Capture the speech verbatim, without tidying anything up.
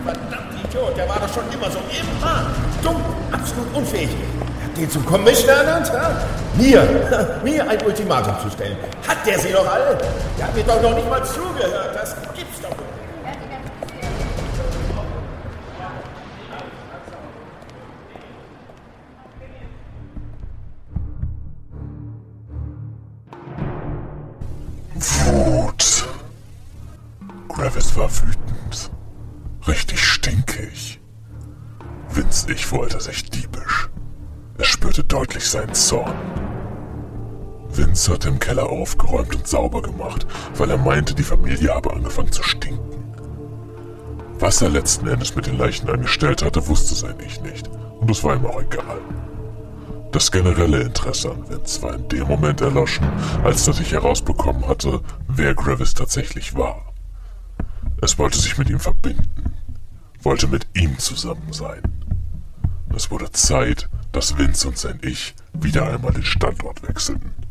Verdammt Idiot, der war doch schon immer so immer dumm, absolut unfähig. Den zum Commissioner ernannt, ja? Mir, mir ein Ultimatum zu stellen. Hat der sie doch alle? Der hat mir doch noch nicht mal zugehört. Das gibt's doch nicht. Wut. Gravis war wütend. Richtig stinkig. Winzig wollte sich diebisch. Er spürte deutlich seinen Zorn. Vince hatte im Keller aufgeräumt und sauber gemacht, weil er meinte, die Familie habe angefangen zu stinken. Was er letzten Endes mit den Leichen angestellt hatte, wusste sein Ich nicht. Und es war ihm auch egal. Das generelle Interesse an Vince war in dem Moment erloschen, als er sich herausbekommen hatte, wer Gravis tatsächlich war. Es wollte sich mit ihm verbinden, wollte mit ihm zusammen sein. Es wurde Zeit, dass Vince und sein Ich wieder einmal den Standort wechselten.